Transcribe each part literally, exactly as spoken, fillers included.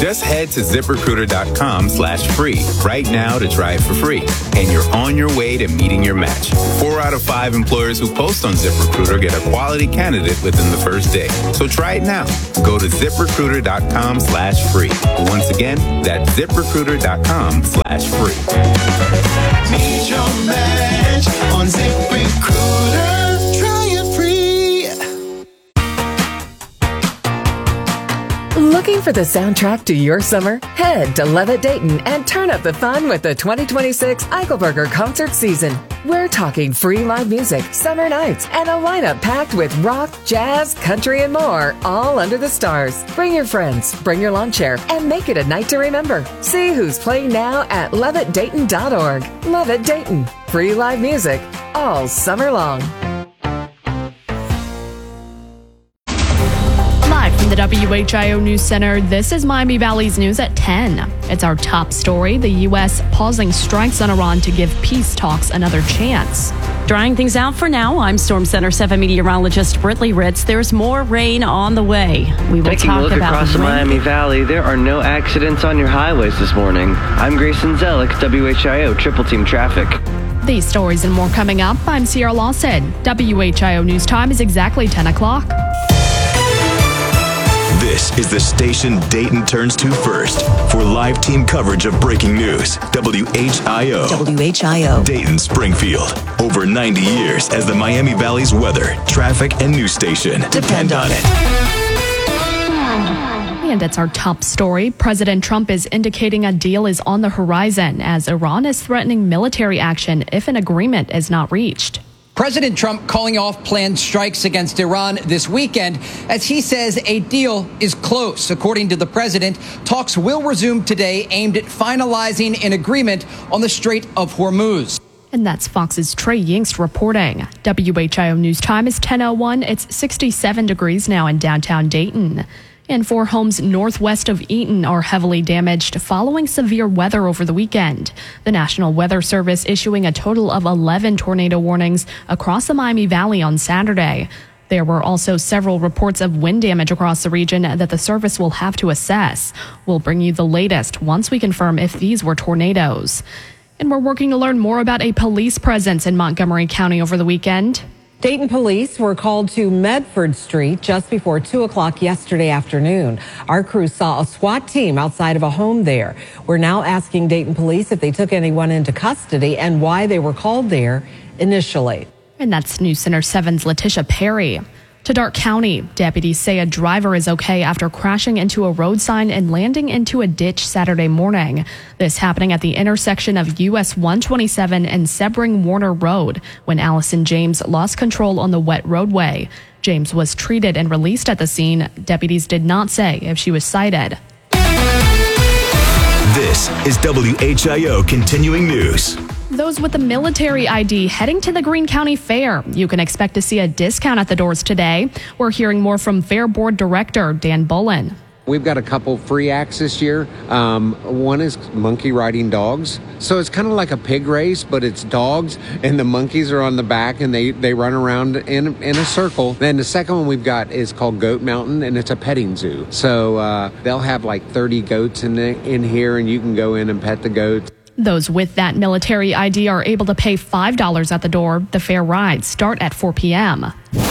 Just head to ZipRecruiter.com slash free right now to try it for free. And you're on your way to meeting your match. Four out of five employers who post on ZipRecruiter get a quality candidate within the first day. So try it now. Go to ZipRecruiter.com slash free. Once again, that's ZipRecruiter.com slash free. Meet your match on ZipRecruiter. Try it free. Looking for the soundtrack to your summer? Head to Levitt Dayton and turn up the fun with the twenty twenty-six Eichelberger concert season. We're talking free live music, summer nights, and a lineup packed with rock, jazz, country, and more, all under the stars. Bring your friends, bring your lawn chair, and make it a night to remember. See who's playing now at levitt dayton dot org. Levitt Dayton. Free live music all summer long. Live from the W H I O News Center, this is Miami Valley's News at ten. It's our top story, the U S pausing strikes on Iran to give peace talks another chance. Drying things out for now, I'm Storm Center seven meteorologist Britley Ritz. There's more rain on the way. We will Taking talk a look about across the Miami Valley, there are no accidents on your highways this morning. I'm Grayson Zellick, W H I O Triple Team Traffic. These stories and more coming up. I'm Sierra Lawson. W H I O News Time is exactly ten o'clock. This is the station Dayton turns to first for live team coverage of breaking news. W H I O. W H I O. Dayton Springfield. Over ninety years as the Miami Valley's weather, traffic, and news station. Depend on it. And it's our top story. President Trump is indicating a deal is on the horizon as Iran is threatening military action if an agreement is not reached. President Trump calling off planned strikes against Iran this weekend as he says a deal is close. According to the president, talks will resume today aimed at finalizing an agreement on the Strait of Hormuz. And that's Fox's Trey Yingst reporting. W H I O News Time is ten oh one. It's sixty-seven degrees now in downtown Dayton. And four homes northwest of Eaton are heavily damaged following severe weather over the weekend. The National Weather Service issuing a total of eleven tornado warnings across the Miami Valley on Saturday. There were also several reports of wind damage across the region that the service will have to assess. We'll bring you the latest once we confirm if these were tornadoes. And we're working to learn more about a police presence in Montgomery County over the weekend. Dayton police were called to Medford Street just before two o'clock yesterday afternoon. Our crew saw a SWAT team outside of a home there. We're now asking Dayton police if they took anyone into custody and why they were called there initially. And that's News Center seven's Letitia Perry. To Darke County, deputies say a driver is okay after crashing into a road sign and landing into a ditch Saturday morning. This happening at the intersection of U S one twenty-seven and Sebring Warner Road when Allison James lost control on the wet roadway. James was treated and released at the scene. Deputies did not say if she was cited. This is W H I O Continuing News. Those with the military I D heading to the Greene County Fair. You can expect to see a discount at the doors today. We're hearing more from Fair Board Director Dan Bullen. We've got a couple free acts this year. Um, one is monkey riding dogs. So it's kind of like a pig race, but it's dogs and the monkeys are on the back and they, they run around in, in a circle. Then the second one we've got is called Goat Mountain and it's a petting zoo. So uh, they'll have like thirty goats in, the, in here and you can go in and pet the goats. Those with that military I D are able to pay five dollars at the door. The fair rides start at four p.m.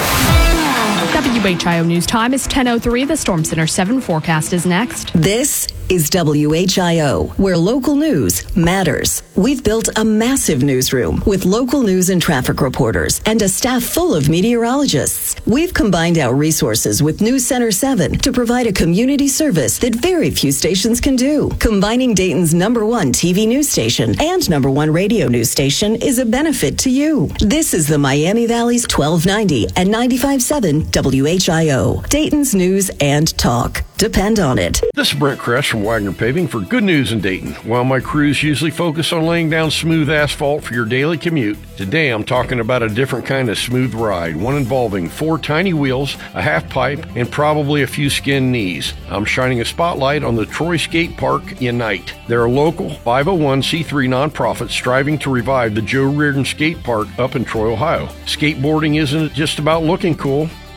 W H I O News Time is ten oh three. The Storm Center seven forecast is next. This is W H I O, where local news matters. We've built a massive newsroom with local news and traffic reporters and a staff full of meteorologists. We've combined our resources with News Center seven to provide a community service that very few stations can do. Combining Dayton's number one T V news station and number one radio news station is a benefit to you. This is the Miami Valley's twelve ninety and ninety-five point seven W H I O, Dayton's news and talk. Depend on it. This is Brent Kress from Wagner Paving for good news in Dayton. While my crews usually focus on laying down smooth asphalt for your daily commute, today I'm talking about a different kind of smooth ride, one involving four tiny wheels, a half pipe, and probably a few skinned knees. I'm shining a spotlight on the Troy Skate Park Unite. They're a local five oh one c three nonprofit striving to revive the Joe Reardon Skate Park up in Troy, Ohio. Skateboarding isn't just about looking cool.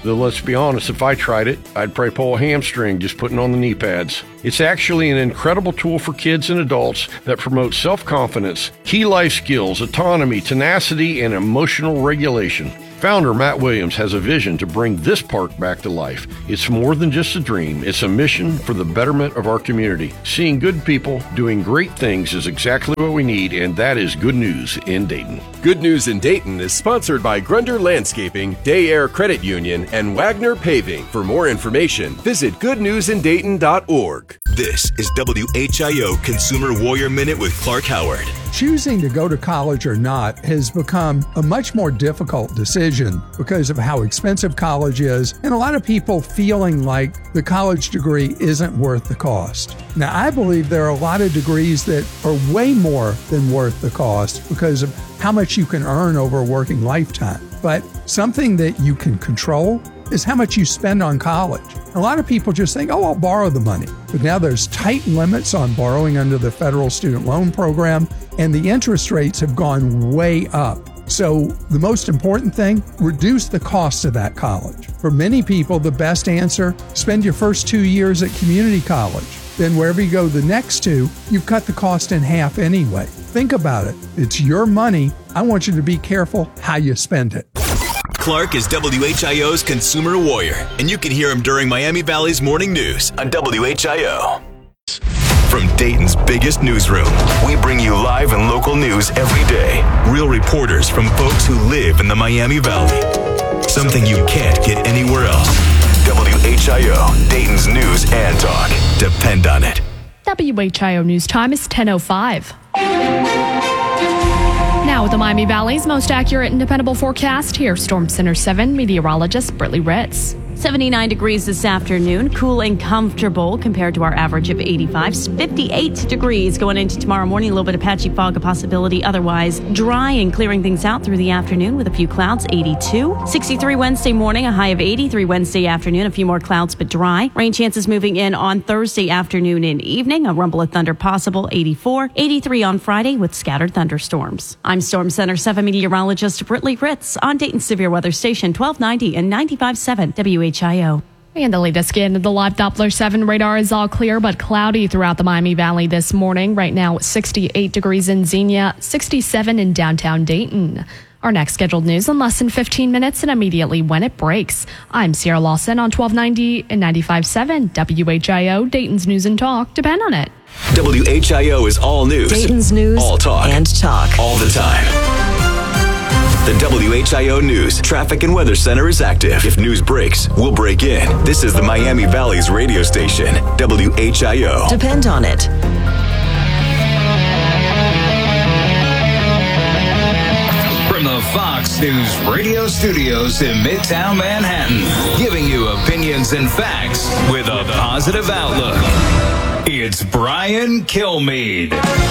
Though let's be honest, if I tried it, I'd probably pull a hamstring just putting on the knee pads. It's actually an incredible tool for kids and adults that promotes self-confidence, key life skills, autonomy, tenacity, and emotional regulation. Founder Matt Williams has a vision to bring this park back to life. It's more than just a dream. It's a mission for the betterment of our community. Seeing good people doing great things is exactly what we need, and that is Good News in Dayton. Good News in Dayton is sponsored by Grunder Landscaping, Day Air Credit Union, and Wagner Paving. For more information, visit good news in dayton dot org. This is W H I O Consumer Warrior Minute with Clark Howard. Choosing to go to college or not has become a much more difficult decision because of how expensive college is, and a lot of people feeling like the college degree isn't worth the cost. Now, I believe there are a lot of degrees that are way more than worth the cost because of how much you can earn over a working lifetime. But something that you can control is how much you spend on college. A lot of people just think, oh, I'll borrow the money. But now there's tight limits on borrowing under the federal student loan program, and the interest rates have gone way up. So the most important thing, reduce the cost of that college. For many people, the best answer, spend your first two years at community college. Then wherever you go the next two, you've cut the cost in half anyway. Think about it. It's your money. I want you to be careful how you spend it. Clark is W H I O's Consumer Warrior, and you can hear him during Miami Valley's Morning News on W H I O. From Dayton's biggest newsroom, we bring you live and local news every day. Real reporters from folks who live in the Miami Valley. Something you can't get anywhere else. W H I O, Dayton's news and talk. Depend on it. W H I O News Time is ten oh five. Now with the Miami Valley's most accurate and dependable forecast, here's Storm Center seven meteorologist Brittany Ritz. seventy-nine degrees this afternoon, cool and comfortable compared to our average of eighty-five. fifty-eight degrees going into tomorrow morning. A little bit of patchy fog, a possibility. Otherwise, dry and clearing things out through the afternoon with a few clouds. eighty-two. sixty-three Wednesday morning, a high of eighty-three Wednesday afternoon. A few more clouds, but dry. Rain chances moving in on Thursday afternoon and evening. A rumble of thunder possible. eighty-four. eighty-three on Friday with scattered thunderstorms. I'm Storm Center seven meteorologist Brittany Ritz on Dayton Severe Weather Station twelve ninety and ninety-five point seven W H I O. And the latest scan of the live Doppler seven radar is all clear but cloudy throughout the Miami Valley this morning. Right now, sixty-eight degrees in Xenia, sixty-seven in downtown Dayton. Our next scheduled news in less than fifteen minutes and immediately when it breaks. I'm Sierra Lawson on twelve ninety and ninety-five point seven W H I O, Dayton's News and Talk. Depend on it. W H I O is all news. Dayton's news all talk. and talk. All the time. The W H I O News Traffic and Weather Center is active. If news breaks, we'll break in. This is the Miami Valley's radio station, W H I O. Depend on it. From the Fox News radio studios in Midtown Manhattan, giving you opinions and facts with a positive outlook. It's Brian Kilmeade.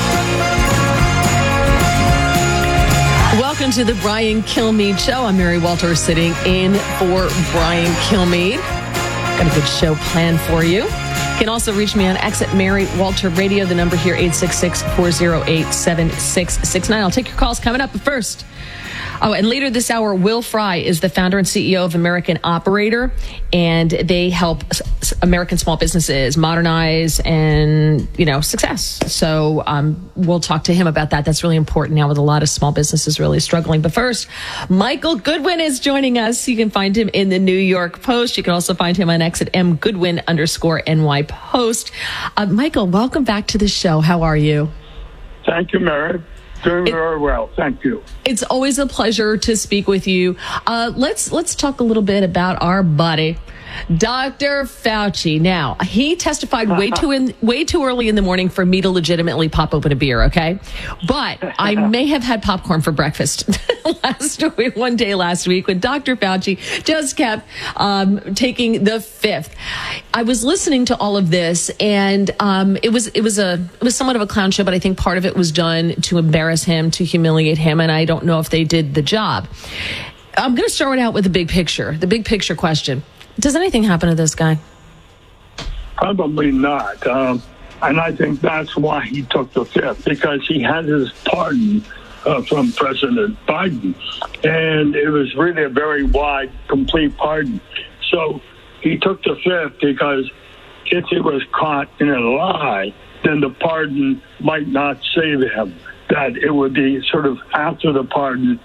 Welcome to the Brian Kilmeade Show. I'm Mary Walter sitting in for Brian Kilmeade. Got a good show planned for you. You can also reach me on X at Mary Walter Radio. The number here, eight six six, four oh eight, seven six six nine. I'll take your calls coming up, but first... Oh, and later this hour, Will Fry is the founder and C E O of American Operator, and they help American small businesses modernize and, you know, success. So um, we'll talk to him about that. That's really important now with a lot of small businesses really struggling. But first, Michael Goodwin is joining us. You can find him in the New York Post. You can also find him on X at M Goodwin underscore N Y Post. Uh, Michael, welcome back to the show. How are you? Thank you, Mary. Doing It- very well. Thank you. It's always a pleasure to speak with you. Uh, let's let's talk a little bit about our buddy, Doctor Fauci. Now, he testified way too in, way too early in the morning for me to legitimately pop open a beer, okay? But I may have had popcorn for breakfast last week, one day last week when Doctor Fauci just kept um, taking the fifth. I was listening to all of this, and um, it was it was a it was somewhat of a clown show, but I think part of it was done to embarrass him, to humiliate him, and I don't know if they did the job. I'm going to start out with the big picture, the big picture question. Does anything happen to this guy? Probably not. Um, and I think that's why he took the fifth, because he had his pardon uh, from President Biden. And it was really a very wide, complete pardon. So he took the fifth because if he was caught in a lie, then the pardon might not save him. That it would be sort of after the pardon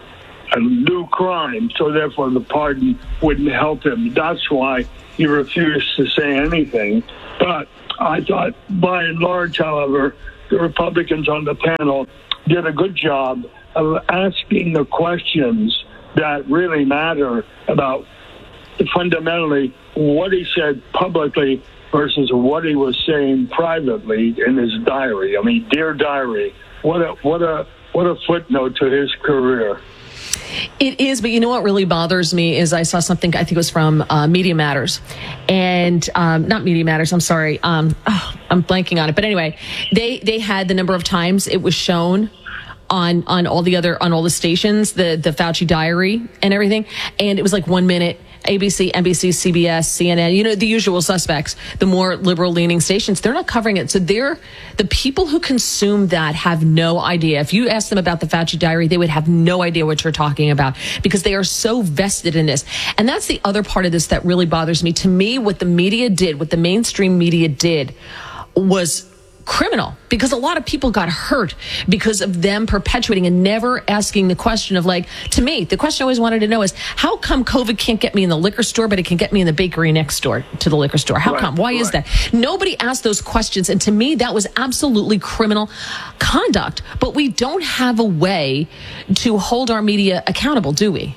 a new crime, so therefore the pardon wouldn't help him. That's why he refused to say anything. But I thought, by and large, however, the Republicans on the panel did a good job of asking the questions that really matter about fundamentally what he said publicly versus what he was saying privately in his diary. I mean, dear diary, what a what a what a footnote to his career. It is, but you know what really bothers me is I saw something, I think it was from uh, Media Matters, and um, not Media Matters, I'm sorry, um, oh, I'm blanking on it. But anyway, they they had the number of times it was shown on on all the other on all the stations, the the Fauci diary and everything, and it was like one minute. A B C, N B C, C B S, C N N, you know, the usual suspects, the more liberal leaning stations, they're not covering it. So they're, the people who consume that have no idea. If you ask them about the Fauci diary, they would have no idea what you're talking about because they are so vested in this. And that's the other part of this that really bothers me. To me, what the media did, what the mainstream media did was criminal, because a lot of people got hurt because of them perpetuating and never asking the question of, like, to me, the question I always wanted to know is, how come COVID can't get me in the liquor store, but it can get me in the bakery next door to the liquor store? How right, come? Why right. is that? Nobody asked those questions. And to me, that was absolutely criminal conduct. But we don't have a way to hold our media accountable, do we?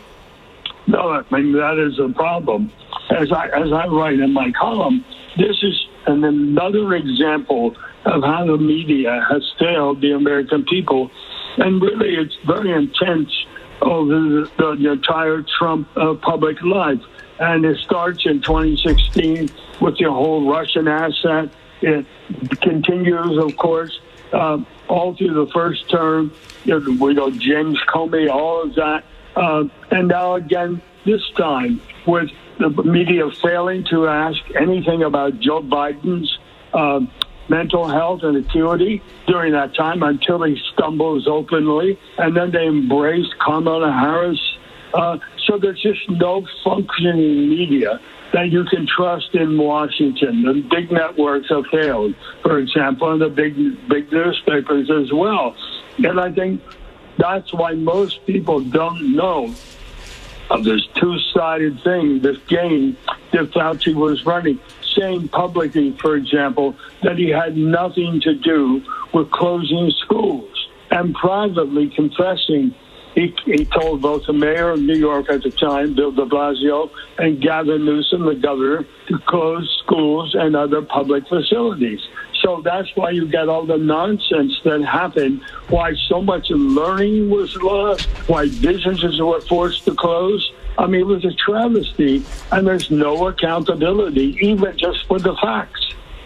No, I mean, that is a problem. As I, as I write in my column, this is an, another example of how the media has failed the American people. And really, it's very intense over the, the, the entire Trump uh, public life. And it starts in twenty sixteen with the whole Russian asset. It continues, of course, uh, all through the first term. You know, we know James Comey, all of that. Uh, and now again, this time, with the media failing to ask anything about Joe Biden's uh, mental health and acuity during that time until he stumbles openly, and then they embraced Kamala Harris. Uh, so there's just no functioning media that you can trust in Washington. The big networks have failed, for example, and the big big newspapers as well. And I think that's why most people don't know of this two-sided thing, this game that Fauci was running, saying publicly, for example, that he had nothing to do with closing schools, and privately confessing he, he told both the mayor of New York at the time, Bill de Blasio, and Gavin Newsom, the governor, to close schools and other public facilities. So that's why you get all the nonsense that happened, why so much learning was lost, why businesses were forced to close. I mean, it was a travesty, and there's no accountability, even just for the facts.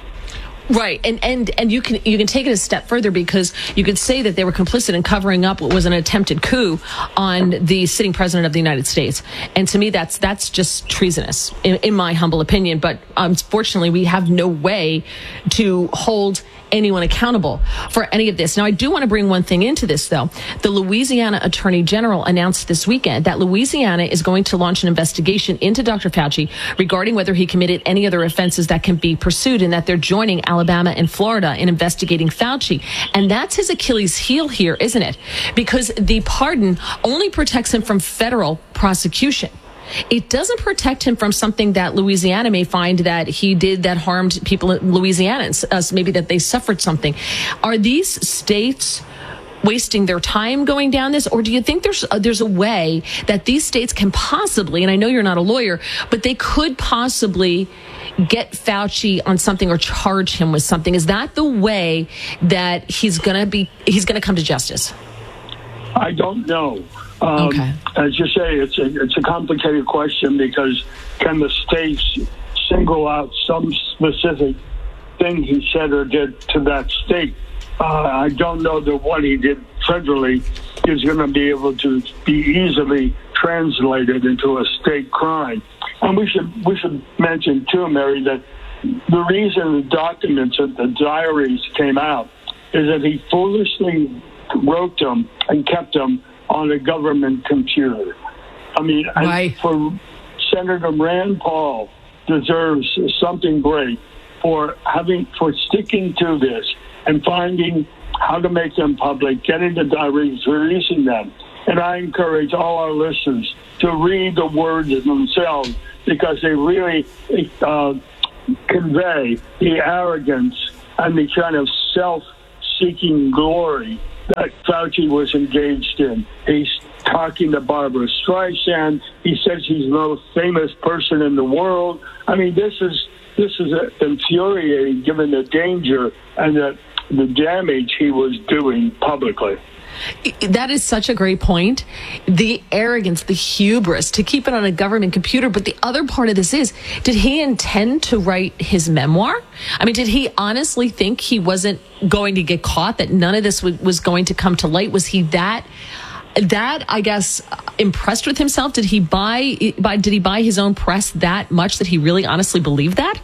Right, and and and you can you can take it a step further, because you could say that they were complicit in covering up what was an attempted coup on the sitting president of the United States, and to me that's that's just treasonous, in, in my humble opinion. But unfortunately, we have no way to hold anyone accountable for any of this. Now, I do want to bring one thing into this, though. The Louisiana Attorney General announced this weekend that Louisiana is going to launch an investigation into Doctor Fauci regarding whether he committed any other offenses that can be pursued, and that they're joining Alabama and Florida in investigating Fauci. And that's his Achilles heel here, isn't it? Because the pardon only protects him from federal prosecution. It doesn't protect him from something that Louisiana may find that he did that harmed people in Louisiana, uh, maybe that they suffered something. Are these states wasting their time going down this, or do you think there's uh, there's a way that these states can possibly, and I know you're not a lawyer, but they could possibly get Fauci on something or charge him with something? Is that the way that he's gonna be he's gonna come to justice? I don't know. Um, okay. As you say, it's a, it's a complicated question, because can the states single out some specific thing he said or did to that state? Uh, I don't know that what he did federally is going to be able to be easily translated into a state crime. And we should we should mention too, Mary, that the reason the documents and the diaries came out is that he foolishly wrote them and kept them on a government computer. I mean, right. for Senator Rand Paul deserves something great for having for sticking to this and finding how to make them public, getting the diaries, releasing them. And I encourage all our listeners to read the words themselves because they really uh, convey the arrogance and the kind of self-seeking glory that Fauci was engaged in. He's talking to Barbara Streisand. He says he's the most famous person in the world. I mean, this is this is infuriating given the danger and the, the damage he was doing publicly. That is such a great point. The arrogance, the hubris to keep it on a government computer. But the other part of this is, did he intend to write his memoir? I mean, did he honestly think he wasn't going to get caught, that none of this w- was going to come to light? Was he that, that I guess, impressed with himself? Did he buy, buy, did he buy his own press that much that he really honestly believed that?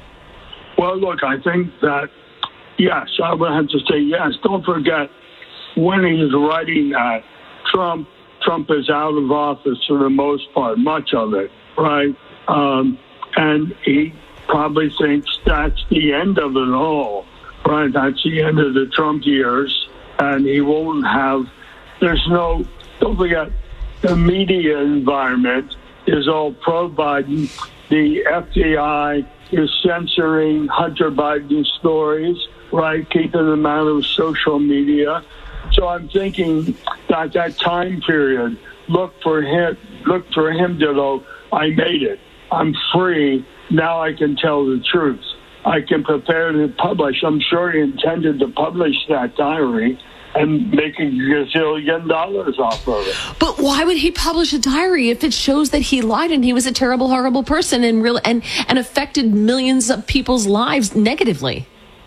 Well, look, I think that, yes, I would have to say yes. Don't forget, when he's writing that, Trump Trump is out of office for the most part, much of it, right? Um, and he probably thinks that's the end of it all, right? That's the end of the Trump years, and he won't have, there's no, don't forget, the media environment is all pro-Biden. The F B I is censoring Hunter Biden stories, right? Keeping them out of social media. So I'm thinking that that time period, look for him, look for him to go, I made it. I'm free. Now I can tell the truth. I can prepare to publish. I'm sure he intended to publish that diary and make a gazillion dollars off of it. But why would he publish a diary if it shows that he lied and he was a terrible, horrible person and real and, and affected millions of people's lives negatively?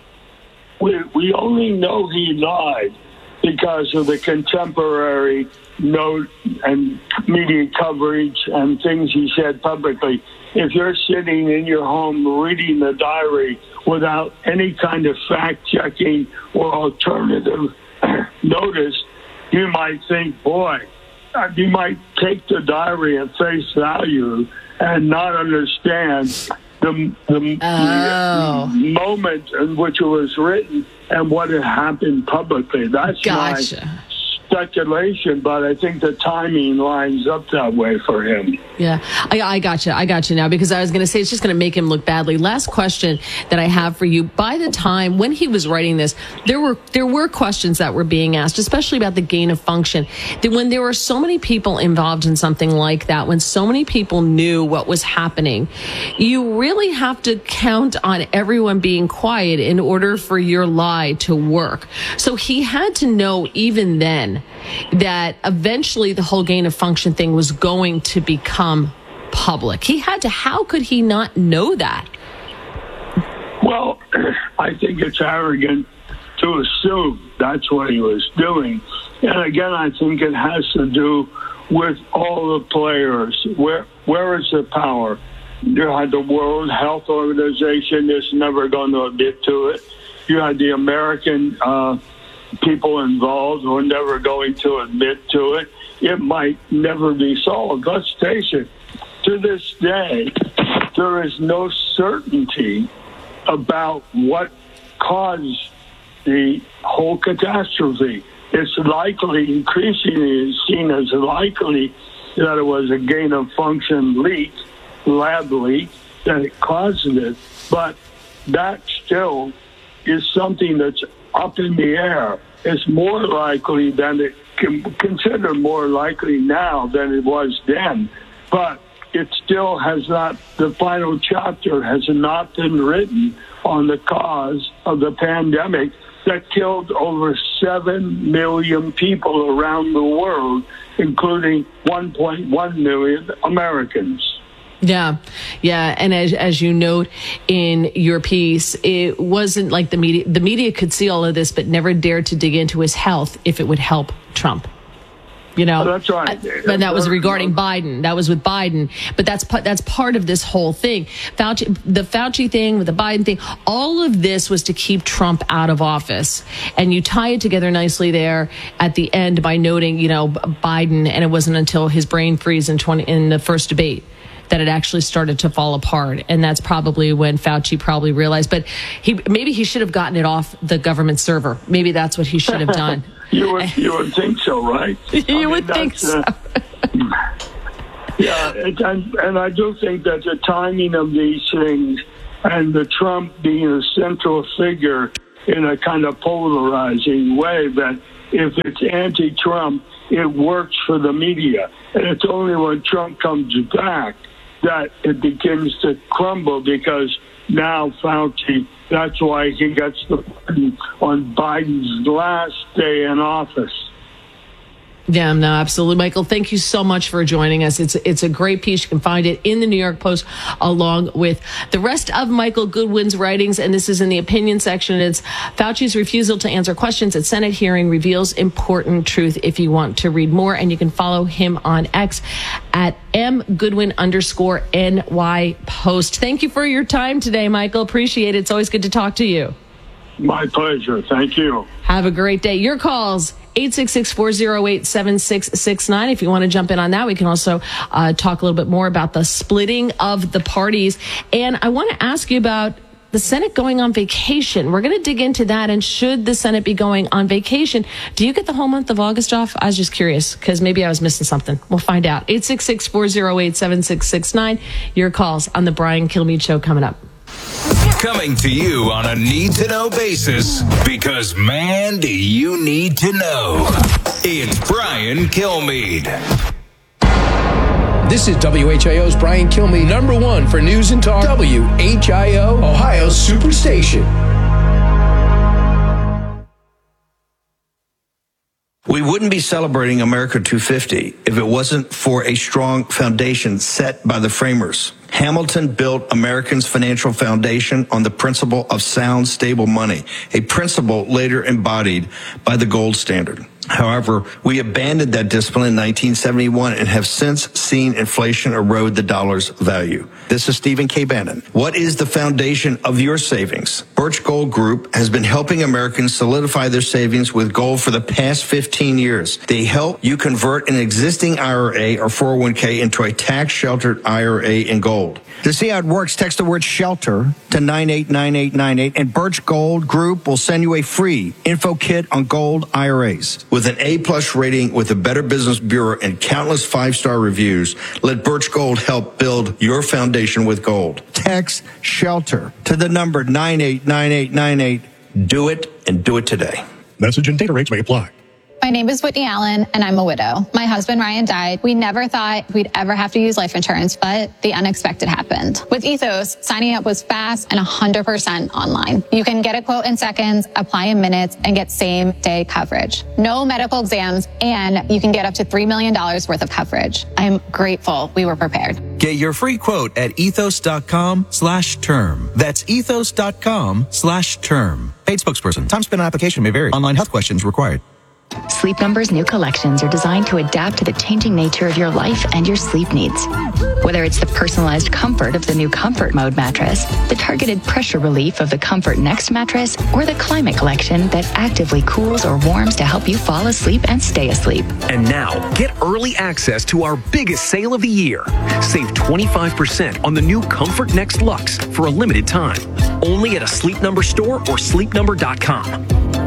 We we only know he lied because of the contemporary note and media coverage and things he said publicly. If you're sitting in your home reading the diary without any kind of fact-checking or alternative notice, you might think, boy, you might take the diary at face value and not understand the, the, oh. the moment in which it was written and what had happened publicly. That's gotcha. my speculation, but I think the timing lines up that way for him. Yeah, I, I got you. I got you now, because I was going to say it's just going to make him look badly. Last question that I have for you. By the time when he was writing this, there were there were questions that were being asked, especially about the gain of function. That when there were so many people involved in something like that, when so many people knew what was happening, you really have to count on everyone being quiet in order for your lie to work. So he had to know even then that eventually the whole gain of function thing was going to become public. He had to, how could he not know that? Well, I think it's arrogant to assume that's what he was doing. And again, I think it has to do with all the players. Where Where is the power? You had the World Health Organization is never going to admit to it. You had the American uh, people involved who are never going to admit to it. It might never be solved. Let's face it, to this day, there is no certainty about what caused the whole catastrophe. It's likely, increasingly seen as likely, that it was a gain of function leak, lab leak, that it caused it. But that still is something that's up in the air. It's more likely than it can consider more likely now than it was then. But it still has not, the final chapter has not been written on the cause of the pandemic that killed over seven million people around the world, including one point one million Americans. Yeah, yeah, and as as you note in your piece, it wasn't like the media. The media could see all of this, but never dared to dig into his health if it would help Trump. You know, oh, that's right. But that was regarding Biden. That was with Biden. But that's that's part of this whole thing. Fauci, the Fauci thing, with the Biden thing, all of this was to keep Trump out of office. And you tie it together nicely there at the end by noting, you know, Biden, and it wasn't until his brain freeze in twenty in the first debate that it actually started to fall apart. And that's probably when Fauci probably realized. But he maybe he should have gotten it off the government server. Maybe that's what he should have done. you would you would think so, right? you I mean, would think so. Uh, yeah, it, and, and I do think that the timing of these things and the Trump being a central figure in a kind of polarizing way, that if it's anti-Trump, it works for the media. And it's only when Trump comes back that it begins to crumble, because now Fauci, that's why he gets the button on Biden's last day in office. Yeah, no, absolutely. Michael, thank you so much for joining us. It's it's a great piece. You can find it in the New York Post along with the rest of Michael Goodwin's writings. And this is in the opinion section. It's Fauci's refusal to answer questions at Senate hearing reveals important truth. If you want to read more, and you can follow him on X at M Goodwin underscore N Y Post. Thank you for your time today, Michael. Appreciate it. It's always good to talk to you. My pleasure. Thank you. Have a great day. Your calls, eight six six, four oh eight, seven six six nine. If you want to jump in on that, we can also uh, talk a little bit more about the splitting of the parties. And I want to ask you about the Senate going on vacation. We're going to dig into that. And should the Senate be going on vacation? Do you get the whole month of August off? I was just curious, because maybe I was missing something. We'll find out. eight six six, four oh eight, seven six six nine. Your calls on the Brian Kilmeade Show coming up. Coming to you on a need-to-know basis, because, man, do you need to know. It's Brian Kilmeade. This is W H I O's Brian Kilmeade, number one for news and talk. W H I O, Ohio's Superstation. We wouldn't be celebrating America two fifty if it wasn't for a strong foundation set by the framers. Hamilton built Americans' financial foundation on the principle of sound, stable money, a principle later embodied by the gold standard. However, we abandoned that discipline in nineteen seventy-one and have since seen inflation erode the dollar's value. This is Stephen K. Bannon. What is the foundation of your savings? Birch Gold Group has been helping Americans solidify their savings with gold for the past fifteen years. They help you convert an existing I R A or four oh one k into a tax-sheltered I R A in gold. To see how it works, text the word SHELTER to nine eight nine eight nine eight, and Birch Gold Group will send you a free info kit on gold I R As. With an A-plus rating with the Better Business Bureau and countless five-star reviews, let Birch Gold help build your foundation with gold. Text SHELTER to the number nine eight nine eight nine eight. Do it, and do it today. Message and data rates may apply. My name is Whitney Allen, and I'm a widow. My husband, Ryan, died. We never thought we'd ever have to use life insurance, but the unexpected happened. With Ethos, signing up was fast and one hundred percent online. You can get a quote in seconds, apply in minutes, and get same-day coverage. No medical exams, and you can get up to three million dollars worth of coverage. I'm grateful we were prepared. Get your free quote at ethos.com slash term. That's ethos.com slash term. Paid spokesperson. Time spent on application may vary. Online health questions required. Sleep Number's new collections are designed to adapt to the changing nature of your life and your sleep needs. Whether it's the personalized comfort of the new Comfort Mode mattress, the targeted pressure relief of the Comfort Next mattress, or the Climate Collection that actively cools or warms to help you fall asleep and stay asleep. And now, get early access to our biggest sale of the year. Save twenty-five percent on the new Comfort Next Luxe for a limited time. Only at a Sleep Number store or sleep number dot com.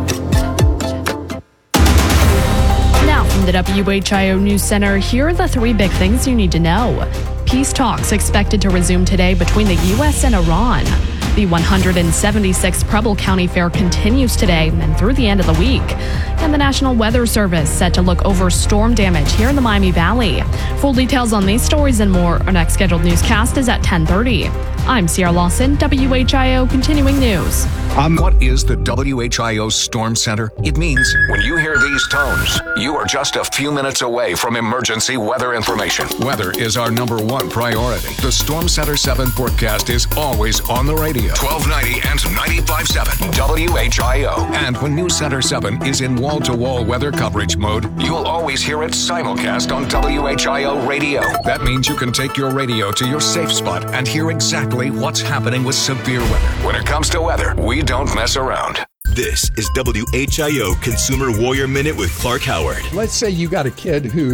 From the W H I O News Center, here are the three big things you need to know. Peace talks expected to resume today between the U S and Iran. The one hundred seventy-sixth Preble County Fair continues today and through the end of the week. And the National Weather Service set to look over storm damage here in the Miami Valley. Full details on these stories and more. Our next scheduled newscast is at ten thirty. I'm Sierra Lawson, W H I O Continuing News. Um, what is the W H I O Storm Center? It means when you hear these tones, you are just a few minutes away from emergency weather information. Weather is our number one priority. The Storm Center seven forecast is always on the radio. twelve ninety and ninety-five point seven W H I O. And when News Center seven is in wall-to-wall weather coverage mode, you'll always hear it simulcast on W H I O radio. That means you can take your radio to your safe spot and hear exactly what's happening with severe weather. When it comes to weather, we don't mess around. This is W H I O Consumer Warrior Minute with Clark Howard. Let's say you got a kid who's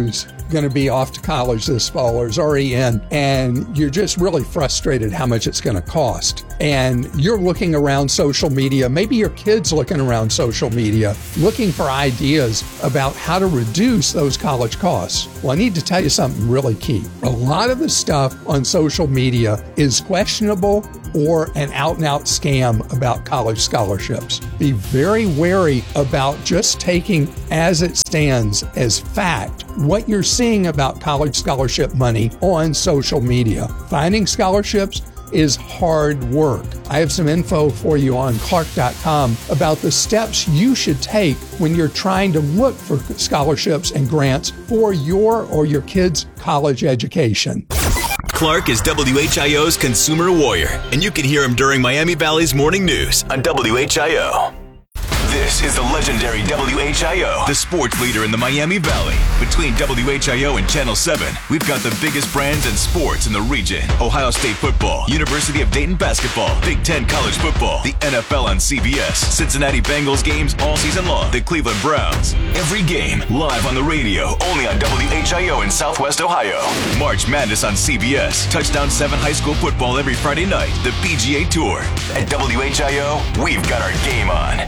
going to be off to college this fall or is already in, and you're just really frustrated how much it's going to cost. And you're looking around social media, maybe your kid's looking around social media, looking for ideas about how to reduce those college costs. Well, I need to tell you something really key. A lot of the stuff on social media is questionable or an out-and-out scam about college scholarships. Be very wary about just taking as it stands as fact what you're seeing about college scholarship money on social media. Finding scholarships is hard work. I have some info for you on Clark dot com about the steps you should take when you're trying to look for scholarships and grants for your or your kids' college education. Clark is W H I O's consumer warrior, and you can hear him during Miami Valley's morning news on W H I O. This is the legendary W H I O, the sports leader in the Miami Valley. Between W H I O and Channel seven, we've got the biggest brands in sports in the region. Ohio State football, University of Dayton basketball, Big Ten college football, the N F L on C B S, Cincinnati Bengals games all season long, the Cleveland Browns. Every game live on the radio, only on W H I O in Southwest Ohio. March Madness on C B S, Touchdown seven high school football every Friday night, the P G A Tour. At W H I O, we've got our game on.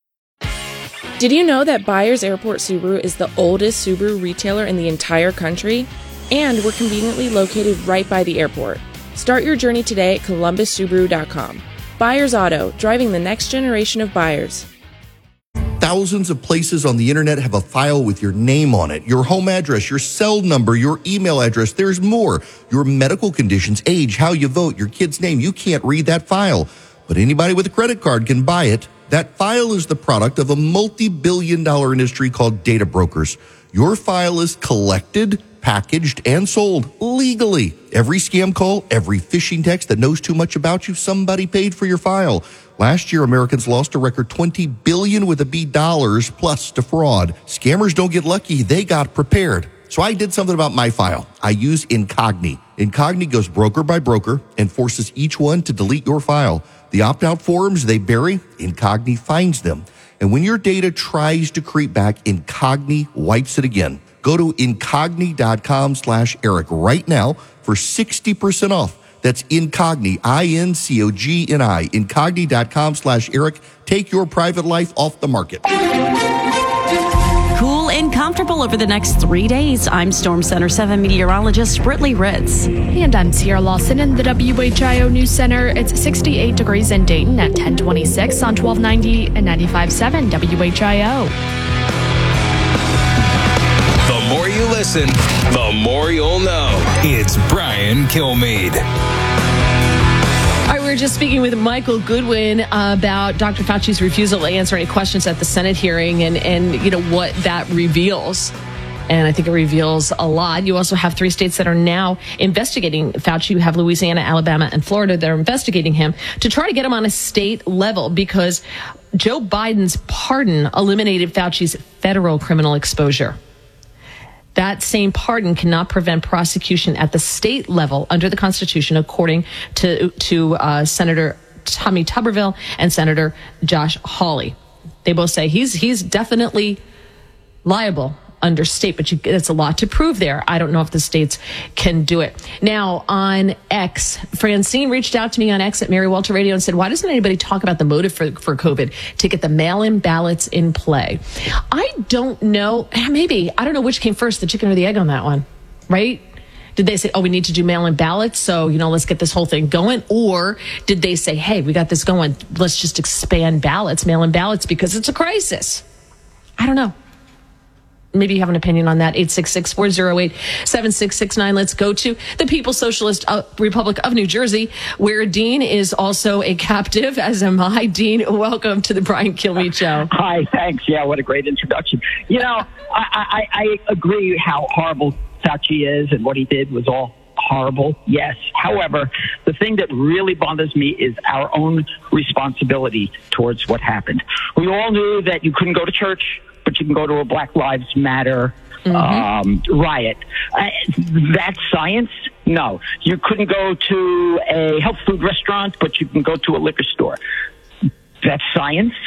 Did you know that Byers Airport Subaru is the oldest Subaru retailer in the entire country? And we're conveniently located right by the airport. Start your journey today at columbus subaru dot com. Byers Auto, driving the next generation of buyers. Thousands of places on the internet have a file with your name on it, your home address, your cell number, your email address. There's more. Your medical conditions, age, how you vote, your kid's name. You can't read that file, but anybody with a credit card can buy it. That file is the product of a multi-billion dollar industry called data brokers. Your file is collected, packaged, and sold legally. Every scam call, every phishing text that knows too much about you, somebody paid for your file. Last year, Americans lost a record twenty billion dollars with a B dollars plus to fraud. Scammers don't get lucky. They got prepared. So I did something about my file. I use Incogni. Incogni goes broker by broker and forces each one to delete your file. The opt-out forms they bury, Incogni finds them. And when your data tries to creep back, Incogni wipes it again. Go to incogni dot com slash Eric right now for sixty percent off. That's Incogni, I N C O G N I, incogni dot com slash Eric. Take your private life off the market. Cool and comfortable over the next three days. I'm Storm Center seven meteorologist Britley Ritz. And I'm Sierra Lawson in the W H I O News Center. It's sixty-eight degrees in Dayton at ten twenty-six on twelve ninety and ninety-five point seven W H I O. The more you listen, the more you'll know. It's Brian Kilmeade. All right, we were just speaking with Michael Goodwin about Doctor Fauci's refusal to answer any questions at the Senate hearing and, and you know, what that reveals. And I think it reveals a lot. You also have three states that are now investigating Fauci. You have Louisiana, Alabama, and Florida. They're investigating him to try to get him on a state level because Joe Biden's pardon eliminated Fauci's federal criminal exposure. That same pardon cannot prevent prosecution at the state level under the Constitution, according to to uh, Senator Tommy Tuberville and Senator Josh Hawley. They both say he's he's definitely liable under state, but you, it's a lot to prove there. I don't know if the states can do it. Now, on X, Francine reached out to me on X at Mary Walter Radio and said, why doesn't anybody talk about the motive for, for COVID to get the mail-in ballots in play? I don't know. Maybe. I don't know which came first, the chicken or the egg on that one, right? Did they say, oh, we need to do mail-in ballots, so, you know, let's get this whole thing going? Or did they say, hey, we got this going, let's just expand ballots, mail-in ballots, because it's a crisis? I don't know. Maybe you have an opinion on that. eight six six, four oh eight, seven six six nine. Let's go to the People's Socialist Republic of New Jersey, where Dean is also a captive, as am I. Dean, welcome to the Brian Kilmeade Show. Hi, thanks. Yeah, what a great introduction. You know, I, I, I agree how horrible Fauci is and what he did was all horrible. Yes. However, the thing that really bothers me is our own responsibility towards what happened. We all knew that you couldn't go to church, but you can go to a Black Lives Matter mm-hmm. um, riot. Uh, that's science? No. You couldn't go to a health food restaurant, but you can go to a liquor store. That's science?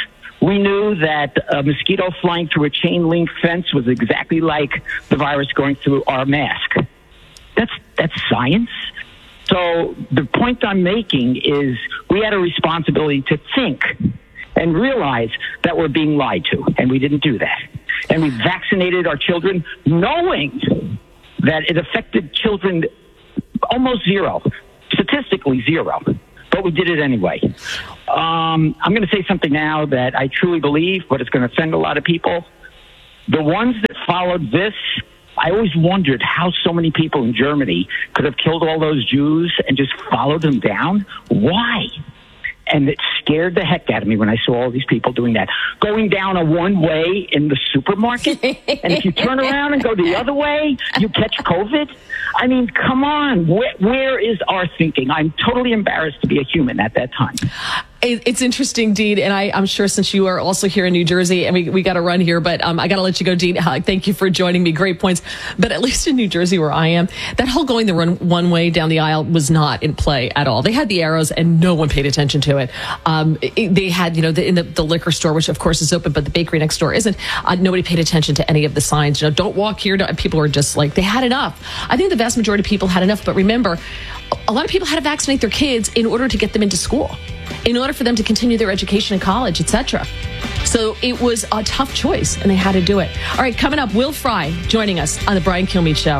We knew that a mosquito flying through a chain link fence was exactly like the virus going through our mask. That's that's science. So the point I'm making is we had a responsibility to think and realize that we're being lied to, and we didn't do that. And we vaccinated our children knowing that it affected children almost zero, statistically zero, but we did it anyway. Um, I'm going to say something now that I truly believe, but it's going to offend a lot of people. The ones that followed this, I always wondered how so many people in Germany could have killed all those Jews and just followed them down. Why? And it scared the heck out of me when I saw all these people doing that. Going down a one-way in the supermarket, and if you turn around and go the other way, you catch COVID? I mean, come on. Where, where is our thinking? I'm totally embarrassed to be a human at that time. It's interesting, Dean, and I, I'm sure since you are also here in New Jersey, and we, we got to run here, but um, I got to let you go, Dean. Uh, thank you for joining me. Great points. But at least in New Jersey, where I am, that whole going the run one way down the aisle was not in play at all. They had the arrows, and no one paid attention to it. Um, it they had, you know, the, in the, the liquor store, which of course is open, but the bakery next door isn't. Uh, nobody paid attention to any of the signs. You know, don't walk here. Don't, people were just like, they had enough. I think the vast majority of people had enough. But remember, a lot of people had to vaccinate their kids in order to get them into school, in order for them to continue their education in college, et cetera. So it was a tough choice, and they had to do it. All right, coming up, Will Fry joining us on the Brian Kilmeade Show.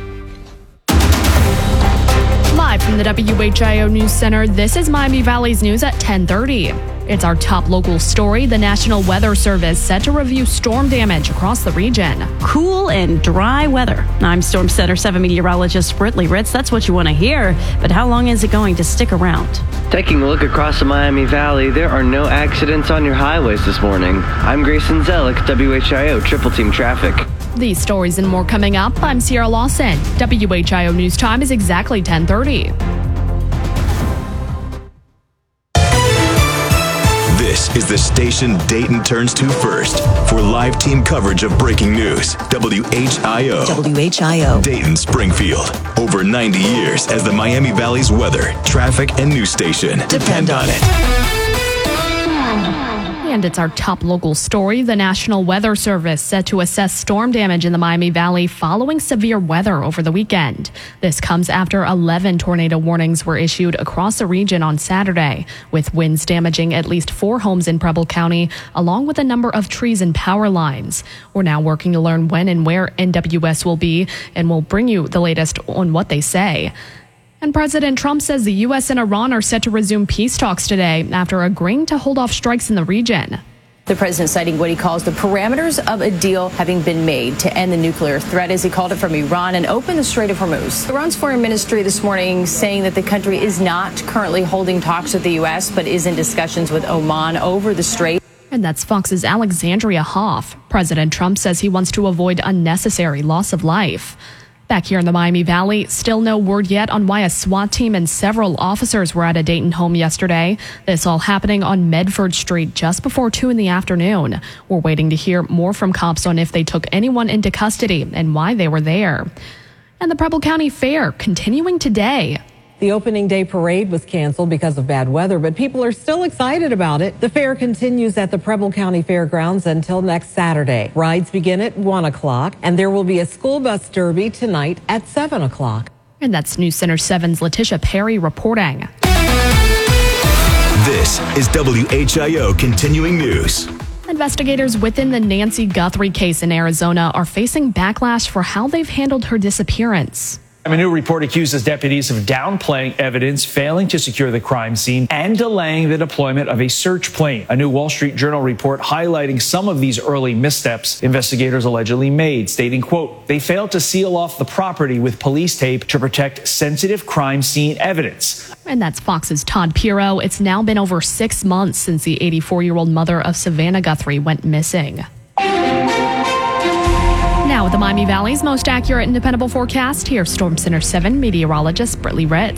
Live from the W H I O News Center, this is Miami Valley's news at ten thirty. It's our top local story. The National Weather Service set to review storm damage across the region. Cool and dry weather. I'm Storm Center seven meteorologist Britley Ritz. That's what you want to hear. But how long is it going to stick around? Taking a look across the Miami Valley, there are no accidents on your highways this morning. I'm Grayson Zellick, W H I O Triple Team Traffic. These stories and more coming up. I'm Sierra Lawson. W H I O News Time is exactly ten thirty. This is the station Dayton turns to first for live team coverage of breaking news. W H I O. W H I O. Dayton, Springfield. Over ninety years as the Miami Valley's weather, traffic, and news station. Depend on it. And it's our top local story. The National Weather Service set to assess storm damage in the Miami Valley following severe weather over the weekend. This comes after eleven tornado warnings were issued across the region on Saturday, with winds damaging at least four homes in Preble County, along with a number of trees and power lines. We're now working to learn when and where N W S will be, and we'll bring you the latest on what they say. And President Trump says the U S and Iran are set to resume peace talks today after agreeing to hold off strikes in the region. The president citing what he calls the parameters of a deal having been made to end the nuclear threat, as he called it, from Iran and open the Strait of Hormuz. Iran's foreign ministry this morning saying that the country is not currently holding talks with the U S, but is in discussions with Oman over the strait. And that's Fox's Alexandria Hoff. President Trump says he wants to avoid unnecessary loss of life. Back here in the Miami Valley, still no word yet on why a SWAT team and several officers were at a Dayton home yesterday. This all happening on Medford Street just before two in the afternoon. We're waiting to hear more from cops on if they took anyone into custody and why they were there. And the Preble County Fair continuing today. The opening day parade was canceled because of bad weather, but people are still excited about it. The fair continues at the Preble County Fairgrounds until next Saturday. Rides begin at one o'clock, and there will be a school bus derby tonight at seven o'clock. And that's News Center seven's Letitia Perry reporting. This is W H I O Continuing News. Investigators within the Nancy Guthrie case in Arizona are facing backlash for how they've handled her disappearance. A new report accuses deputies of downplaying evidence, failing to secure the crime scene, and delaying the deployment of a search plane. A new Wall Street Journal report highlighting some of these early missteps investigators allegedly made, stating, quote, they failed to seal off the property with police tape to protect sensitive crime scene evidence. And that's Fox's Todd Pirro. It's now been over six months since the eighty-four-year-old mother of Savannah Guthrie went missing. Now with the Miami Valley's most accurate and dependable forecast, here's Storm Center seven meteorologist Britley Ritz.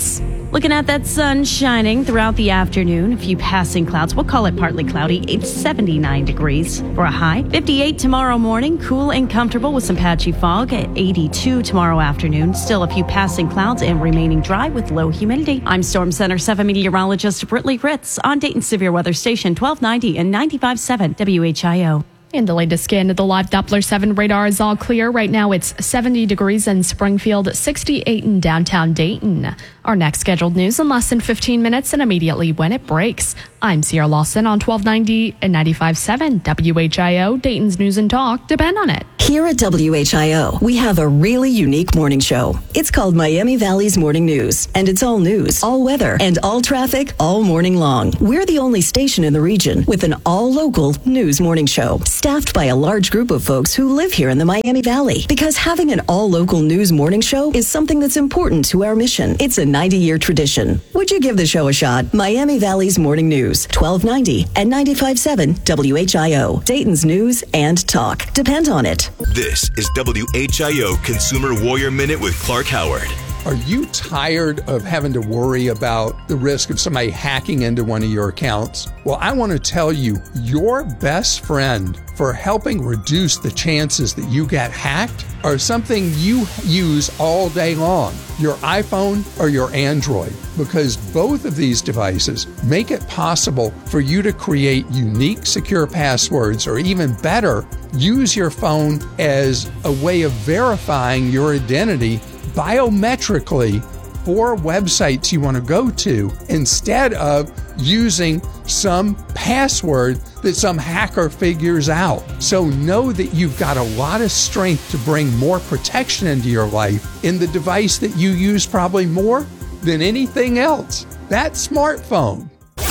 Looking at that sun shining throughout the afternoon, a few passing clouds. We'll call it partly cloudy. It's seventy-nine degrees for a high. fifty-eight tomorrow morning, cool and comfortable with some patchy fog. At eighty-two tomorrow afternoon, still a few passing clouds and remaining dry with low humidity. I'm Storm Center seven meteorologist Brittany Ritz on Dayton Severe Weather Station twelve ninety and ninety-five point seven W H I O. And the latest scan of the live Doppler seven radar is all clear. Right now it's seventy degrees in Springfield, sixty-eight in downtown Dayton. Our next scheduled news in less than fifteen minutes and immediately when it breaks. I'm Sierra Lawson on twelve ninety and ninety-five point seven W H I O, Dayton's News and Talk. Depend on it. Here at W H I O, we have a really unique morning show. It's called Miami Valley's Morning News, and it's all news, all weather, and all traffic all morning long. We're the only station in the region with an all-local news morning show, staffed by a large group of folks who live here in the Miami Valley. Because having an all-local news morning show is something that's important to our mission. It's a ninety-year tradition. Would you give the show a shot? Miami Valley's Morning News, twelve ninety and ninety-five point seven W H I O, Dayton's News and Talk. Depend on it. This is W H I O Consumer Warrior Minute with Clark Howard. Are you tired of having to worry about the risk of somebody hacking into one of your accounts? Well, I want to tell you, your best friend for helping reduce the chances that you get hacked are something you use all day long, your iPhone or your Android, because both of these devices make it possible for you to create unique, secure passwords, or even better, use your phone as a way of verifying your identity biometrically for websites you want to go to, instead of using some password that some hacker figures out. So know that you've got a lot of strength to bring more protection into your life in the device that you use probably more than anything else, that smartphone.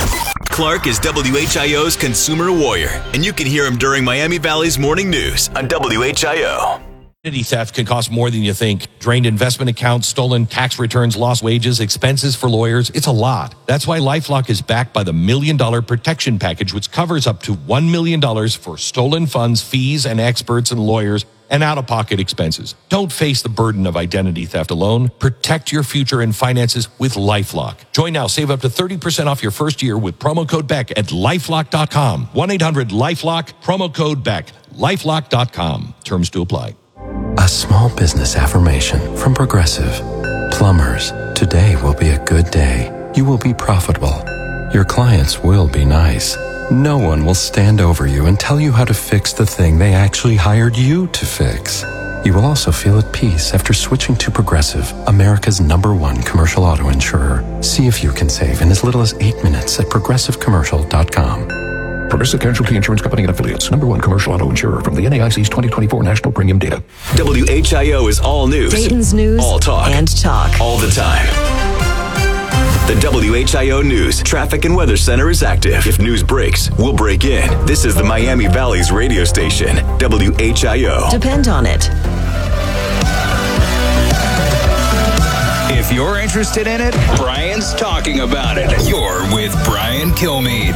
Clark is W H I O's Consumer Warrior, and you can hear him during Miami Valley's Morning News on W H I O. Identity theft can cost more than you think. Drained investment accounts, stolen tax returns, lost wages, expenses for lawyers. It's a lot. That's why LifeLock is backed by the Million Dollar Protection Package, which covers up to one million dollars for stolen funds, fees, and experts and lawyers, and out-of-pocket expenses. Don't face the burden of identity theft alone. Protect your future and finances with LifeLock. Join now. Save up to thirty percent off your first year with promo code Beck at lifelock dot com. one eight hundred LifeLock, promo code Beck. lifelock dot com. Terms to apply. A small business affirmation from Progressive. Plumbers, today will be a good day. You will be profitable. Your clients will be nice. No one will stand over you and tell you how to fix the thing they actually hired you to fix. You will also feel at peace after switching to Progressive, America's number one commercial auto insurer. See if you can save in as little as eight minutes at progressive commercial dot com. Progressive Casualty Insurance Company and Affiliates. Number one commercial auto insurer from the N A I C's twenty twenty-four National Premium Data. W H I O is all news. Dayton's News all talk. and Talk. All the time. The W H I O News Traffic and Weather Center is active. If news breaks, we'll break in. This is the Miami Valley's radio station, W H I O. Depend on it. If you're interested in it, Brian's talking about it. You're with Brian Kilmeade.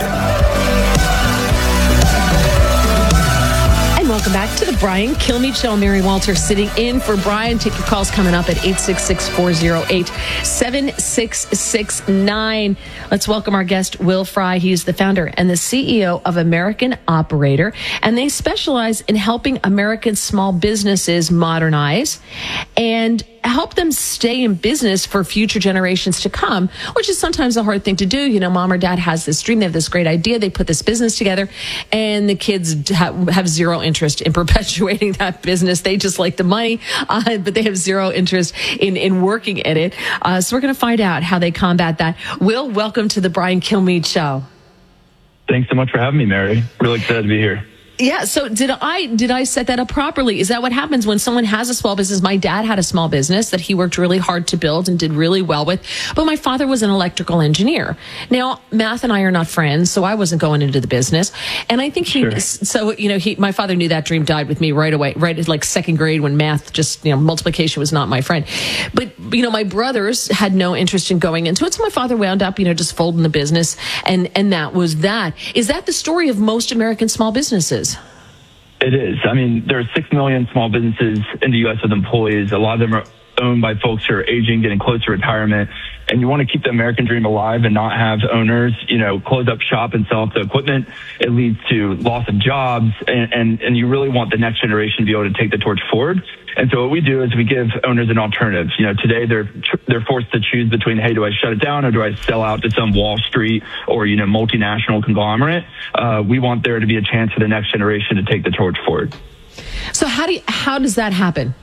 And welcome back to the Brian Kilmeade Show. Mary Walter sitting in for Brian. Take your calls coming up at eight six six, four oh eight, seven six six nine. Let's welcome our guest, Will Fry. He's the founder and the C E O of American Operator, and they specialize in helping American small businesses modernize and help them stay in business for future generations to come, which is sometimes a hard thing to do. You know, mom or dad has this dream, they have this great idea, they put this business together, and the kids have, have zero interest in perpetuating that business. They just like the money, uh, but they have zero interest in, in working at it. Uh, so we're going to find out how they combat that. Will, welcome to the Brian Kilmeade Show. Thanks so much for having me, Mary. Really excited to be here. Yeah. So did I did I set that up properly? Is that what happens when someone has a small business? My dad had a small business that he worked really hard to build and did really well with. But my father was an electrical engineer. Now, math and I are not friends, so I wasn't going into the business. And I think he, sure. so, you know, he, my father knew that dream died with me right away, right at like second grade when math just, you know, multiplication was not my friend. But, you know, my brothers had no interest in going into it. So my father wound up, you know, just folding the business. And, and that was that. Is that the story of most American small businesses? It is. I mean, there are six million small businesses in the U S with employees. A lot of them are owned by folks who are aging, getting close to retirement. and you want to keep the American dream alive and not have owners, you know, close up shop and sell off the equipment, it leads to loss of jobs, and, and, and you really want the next generation to be able to take the torch forward. And so what we do is we give owners an alternative. You know, today they're they're forced to choose between, hey, do I shut it down or do I sell out to some Wall Street or, you know, multinational conglomerate? Uh, we want there to be a chance for the next generation to take the torch forward. So how do you, how does that happen?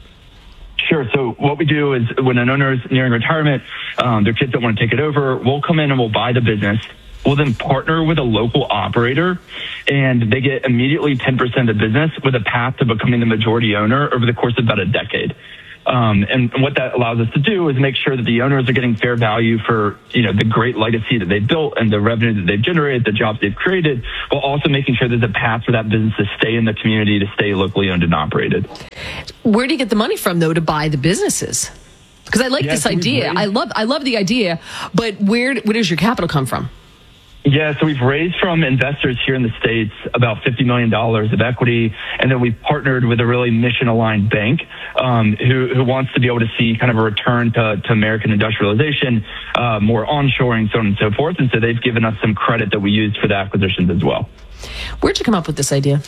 Sure. So what we do is when an owner is nearing retirement, um, their kids don't want to take it over, we'll come in and we'll buy the business. We'll then partner with a local operator, and they get immediately ten percent of the business with a path to becoming the majority owner over the course of about a decade. Um, and what that allows us to do is make sure that the owners are getting fair value for, you know, the great legacy that they've built and the revenue that they've generated, the jobs they've created, while also making sure there's a path for that business to stay in the community, to stay locally owned and operated. Where do you get the money from, though, to buy the businesses? Because I like Yeah, this so we've idea. raised- I love I love the idea, but where where does your capital come from? Yeah, so we've raised from investors here in the States about fifty million dollars of equity, and then we've partnered with a really mission-aligned bank um, who, who wants to be able to see kind of a return to, to American industrialization, uh, more onshoring, so on and so forth. And so they've given us some credit that we used for the acquisitions as well. Where'd you come up with this idea?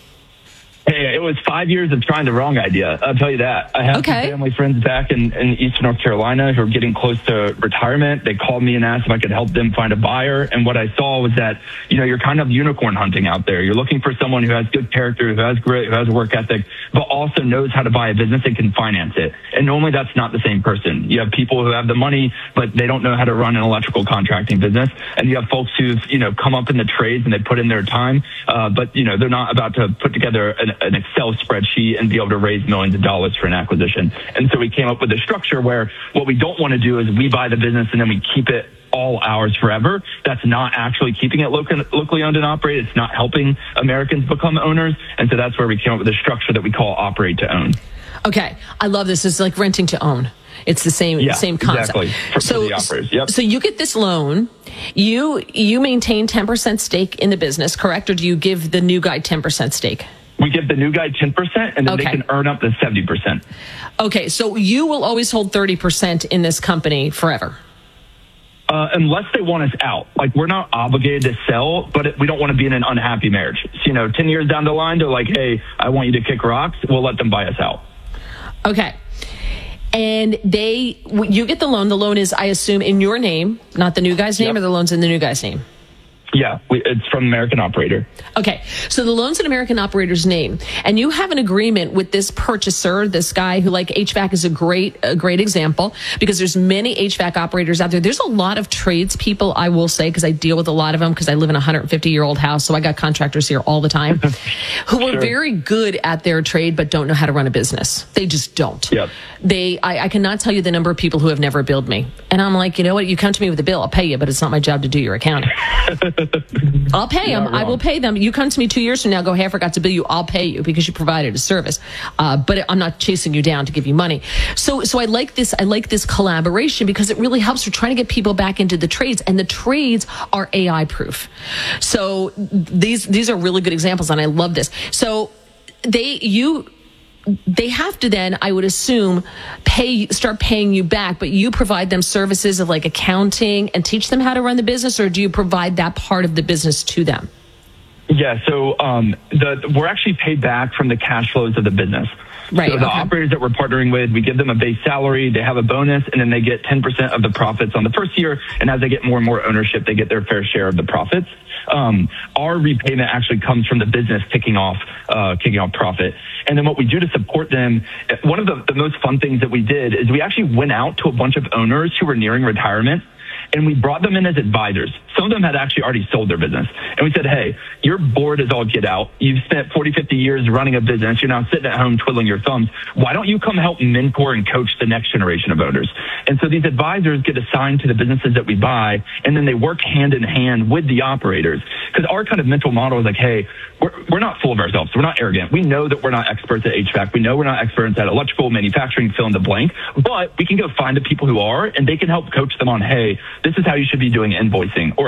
Hey, it was five years of trying the wrong idea. I'll tell you that. I have Okay. some family friends back in, in Eastern North Carolina who are getting close to retirement. They called me and asked if I could help them find a buyer. And what I saw was that, you know, you're kind of unicorn hunting out there. You're looking for someone who has good character, who has grit, who has a work ethic, but also knows how to buy a business and can finance it. And normally that's not the same person. You have people who have the money, but they don't know how to run an electrical contracting business. And you have folks who've, you know, come up in the trades and they put in their time, uh, but, you know, they're not about to put together an, an Excel spreadsheet and be able to raise millions of dollars for an acquisition. And so we came up with a structure where what we don't want to do is we buy the business and then we keep it all ours forever. That's not actually keeping it local, locally owned and operated. It's not helping Americans become owners. And so that's where we came up with a structure that we call operate to own. Okay, I love this. It's like renting to own. It's the same Yeah, same concept. exactly. For, so, for the operators. Yep. so you get this loan. You you maintain ten percent stake in the business, correct? Or do you give the new guy ten percent stake? We give the new guy ten percent, and then Okay. they can earn up to seventy percent. Okay, so you will always hold thirty percent in this company forever. Uh, unless they want us out. Like, we're not obligated to sell, but it, we don't want to be in an unhappy marriage. So, you know, ten years down the line, they're like, hey, I want you to kick rocks. We'll let them buy us out. Okay. And they, you get the loan. The loan is, I assume, in your name, not the new guy's name, Yep. or the loan's in the new guy's name? Yeah, we, it's from American Operator. Okay, so the loan's an American Operator's name, and you have an agreement with this purchaser, this guy who, like, H V A C is a great, a great example, because there's many H V A C operators out there. There's a lot of tradespeople, I will say, because I deal with a lot of them, because I live in a one hundred fifty year old house, so I got contractors here all the time, who are Sure. very good at their trade, but don't know how to run a business. They just don't. Yep. They, I, I cannot tell you the number of people who have never billed me. And I'm like, you know what? You come to me with a bill, I'll pay you, but it's not my job to do your accounting. I'll pay them. Not I will wrong. pay them. You come to me two years from now, go, hey, I forgot to bill you. I'll pay you because you provided a service. Uh, but I'm not chasing you down to give you money. So, so I like this. I like this collaboration because it really helps. We're trying to get people back into the trades, and the trades are A I proof. So these, these are really good examples, and I love this. So they, you, they have to then, I would assume, pay, start paying you back, but you provide them services of like accounting and teach them how to run the business, or do you provide that part of the business to them? Yeah, so um, the, we're actually paid back from the cash flows of the business. Right, so the okay. operators that we're partnering with, we give them a base salary, they have a bonus, and then they get ten percent of the profits on the first year. And as they get more and more ownership, they get their fair share of the profits. Um, our repayment actually comes from the business kicking off, uh, kicking off profit. And then what we do to support them, one of the, the most fun things that we did is we actually went out to a bunch of owners who were nearing retirement, and we brought them in as advisors. Some of them had actually already sold their business. And we said, hey, you're bored as all get out. You've spent forty, fifty years running a business. You're now sitting at home twiddling your thumbs. Why don't you come help mentor and coach the next generation of owners? And so these advisors get assigned to the businesses that we buy, and then they work hand in hand with the operators. Because our kind of mental model is like, hey, we're, we're not full of ourselves. We're not arrogant. We know that we're not experts at H V A C. We know we're not experts at electrical, manufacturing, fill in the blank. But we can go find the people who are, and they can help coach them on, hey, this is how you should be doing invoicing, or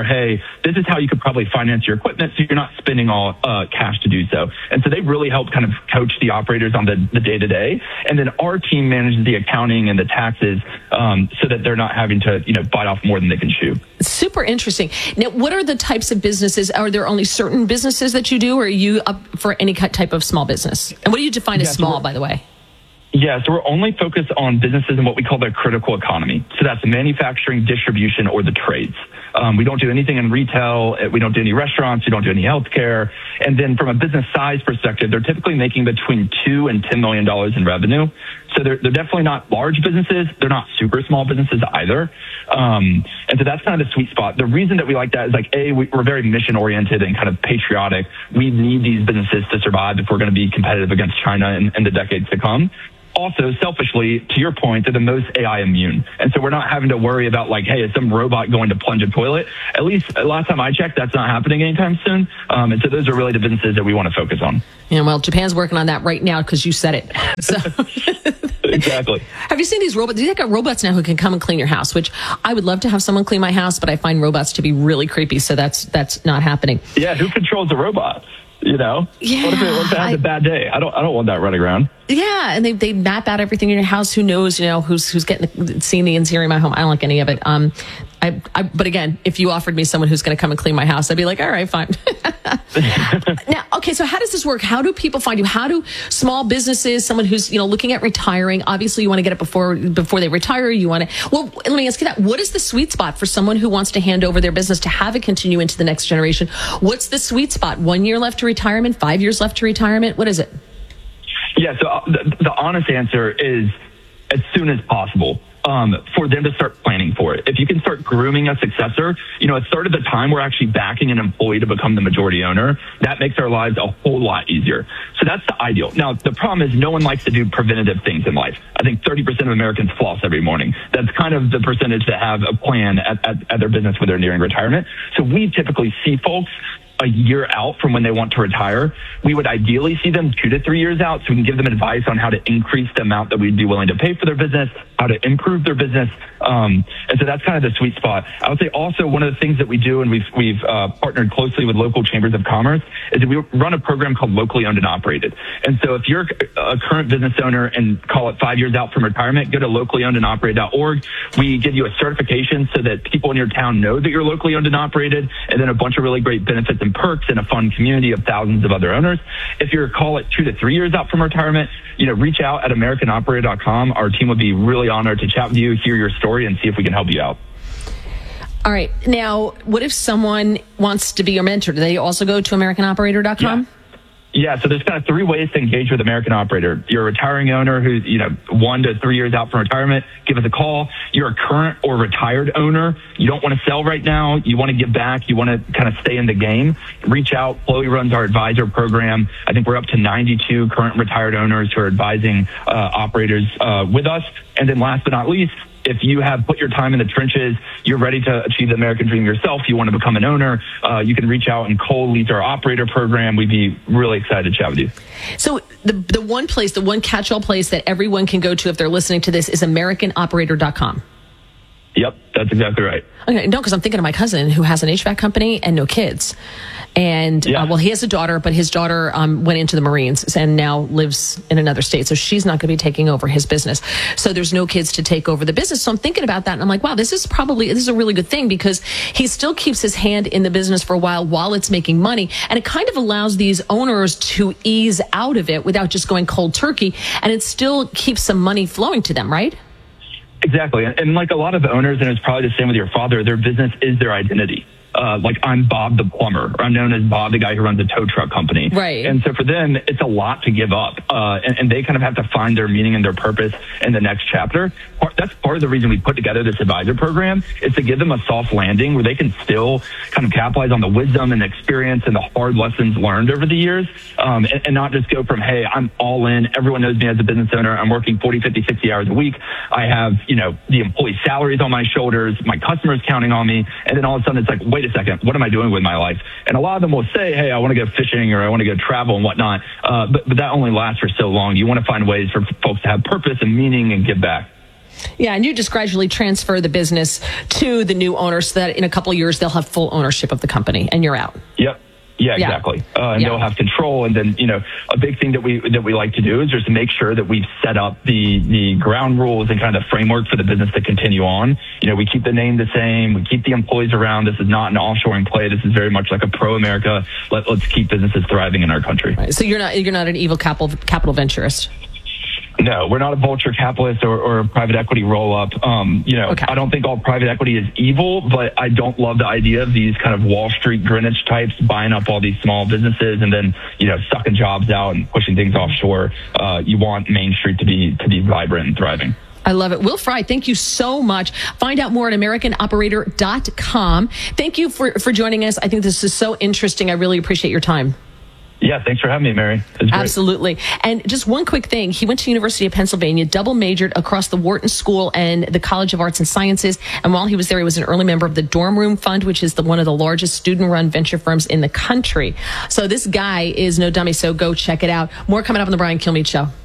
hey, this is how you could probably finance your equipment so you're not spending all uh, cash to do so. And so they really help kind of coach the operators on the, the day-to-day. And then our team manages the accounting and the taxes um, so that they're not having to, you know, bite off more than they can chew. Super interesting. Now, what are the types of businesses? Are there only certain businesses that you do, or are you up for any type of small business? And what do you define as Yeah, so small, we're- by the way? Yeah, so we're only focused on businesses in what we call the critical economy. So that's the manufacturing, distribution, or the trades. Um, we don't do anything in retail. We don't do any restaurants. We don't do any healthcare. And then from a business size perspective, they're typically making between two and ten million dollars in revenue. So they're, they're definitely not large businesses. They're not super small businesses either. Um, and so that's kind of the sweet spot. The reason that we like that is like, A, we, we're very mission oriented and kind of patriotic. We need these businesses to survive if we're going to be competitive against China in, in the decades to come. Also, selfishly, to your point, they're the most A I immune. And so we're not having to worry about like, hey, is some robot going to plunge a toilet? At least last time I checked, that's not happening anytime soon. Um, and so those are really the businesses that we want to focus on. Yeah, well, Japan's working on that right now because you said it. So, exactly. Have you seen these robots? They got robots now who can come and clean your house, which I would love to have someone clean my house, but I find robots to be really creepy. So that's that's not happening. Yeah, who controls the robot? You know, yeah, what if it, what if it has I, a bad day? I don't, I don't want that running around. Yeah, and they they map out everything in your house. Who knows? You know, who's who's getting seeing the interior of my home? I don't like any of it. Um, I, I but again, if you offered me someone who's going to come and clean my house, I'd be like, all right, fine. Now, okay, so how does this work? How do people find you? How do small businesses, someone who's you know looking at retiring, obviously you want to get it before before they retire. You want to. Well, let me ask you that. What is the sweet spot for someone who wants to hand over their business to have it continue into the next generation? What's the sweet spot? One year left to retirement? Five years left to retirement? What is it? Yeah, so uh, the, the honest answer is as soon as possible. Um, for them to start planning for it. If you can start grooming a successor, you know, at start of the time, we're actually backing an employee to become the majority owner. That makes our lives a whole lot easier. So that's the ideal. Now, the problem is no one likes to do preventative things in life. I think thirty percent of Americans floss every morning. That's kind of the percentage that have a plan at, at, at their business when they're nearing retirement. So we typically see folks a year out from when they want to retire. We would ideally see them two to three years out so we can give them advice on how to increase the amount that we'd be willing to pay for their business, how to improve their business. Um, and so that's kind of the sweet spot. I would say also one of the things that we do, and we've, we've uh, partnered closely with local chambers of commerce, is that we run a program called Locally Owned and Operated. And so if you're a current business owner and call it five years out from retirement, go to locally owned and operated dot org. We give you a certification so that people in your town know that you're locally owned and operated, and then a bunch of really great benefits and perks and a fun community of thousands of other owners. If you're, call it two to three years out from retirement, you know, reach out at american operator dot com. Our team would be really honored to chat with you, hear your story, and see if we can help you out. All right. Now, what if someone wants to be your mentor? Do they also go to american operator dot com? Yeah. Yeah, so there's kind of three ways to engage with American Operator. You're a retiring owner who's, you know, one to three years out from retirement, give us a call. You're a current or retired owner. You don't want to sell right now. You want to give back. You want to kind of stay in the game. Reach out. Chloe runs our advisor program. I think we're up to ninety-two current retired owners who are advising uh, operators uh, with us. And then last but not least, if you have put your time in the trenches, you're ready to achieve the American dream yourself, you want to become an owner, uh, you can reach out, and Cole leads our operator program. We'd be really excited to chat with you. So the the one place, the one catch-all place that everyone can go to if they're listening to this is american operator dot com. Yep, that's exactly right. Okay, no, because I'm thinking of my cousin who has an H V A C company and no kids. And, yeah. uh, well, he has a daughter, but his daughter um, went into the Marines and now lives in another state. So she's not going to be taking over his business. So there's no kids to take over the business. So I'm thinking about that. And I'm like, wow, this is probably, this is a really good thing because he still keeps his hand in the business for a while while it's making money. And it kind of allows these owners to ease out of it without just going cold turkey. And it still keeps some money flowing to them, right? Exactly. And, and like a lot of owners, and it's probably the same with your father, their business is their identity. Uh, like I'm Bob the plumber, or I'm known as Bob, the guy who runs a tow truck company. Right. And so for them, it's a lot to give up. Uh, and, and they kind of have to find their meaning and their purpose in the next chapter. That's part of the reason we put together this advisor program, is to give them a soft landing where they can still kind of capitalize on the wisdom and experience and the hard lessons learned over the years. Um, and, and not just go from, hey, I'm all in. Everyone knows me as a business owner. I'm working forty, fifty, sixty hours a week. I have, you know, the employee salaries on my shoulders. My customers counting on me. And then all of a sudden it's like, wait a second, what am I doing with my life? And a lot of them will say, hey, I want to go fishing or I want to go travel and whatnot. Uh, but, but that only lasts for so long. You want to find ways for folks to have purpose and meaning and give back. Yeah, and you just gradually transfer the business to the new owner so that in a couple of years they'll have full ownership of the company, and you're out. Yep. Yeah, Yeah. exactly. Uh, and Yeah. they'll have control. And then, you know, a big thing that we that we like to do is just to make sure that we've set up the the ground rules and kind of framework for the business to continue on. You know, we keep the name the same. We keep the employees around. This is not an offshoring play. This is very much like a pro-America. Let, let's keep businesses thriving in our country. Right. So you're not you're not an evil capital capital venturist. No, we're not a vulture capitalist or, or a private equity roll-up. Um, you know, Okay. I don't think all private equity is evil, but I don't love the idea of these kind of Wall Street Greenwich types buying up all these small businesses and then, you know, sucking jobs out and pushing things offshore. Uh, you want Main Street to be to be vibrant and thriving. I love it. Will Fry, thank you so much. Find out more at American Operator dot com. Thank you for, for joining us. I think this is so interesting. I really appreciate your time. Yeah, thanks for having me, Mary. It was great. Absolutely. And just one quick thing. He went to University of Pennsylvania, double majored across the Wharton School and the College of Arts and Sciences. And while he was there, he was an early member of the Dorm Room Fund, which is the one of the largest student-run venture firms in the country. So this guy is no dummy, so go check it out. More coming up on the Brian Kilmeade Show.